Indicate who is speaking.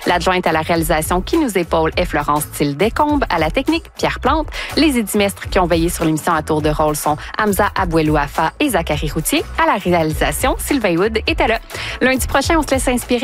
Speaker 1: L'adjointe à la réalisation qui nous épaule est Florence Thiel-Descombes. À la technique, Pierre Plante. Les édimestres qui ont veillé sur l'émission à tour de rôle sont Hamza Abouelouafa et Zachary Routier. À la réalisation, Sylvain Wood était là. Lundi prochain, on se laisse inspirer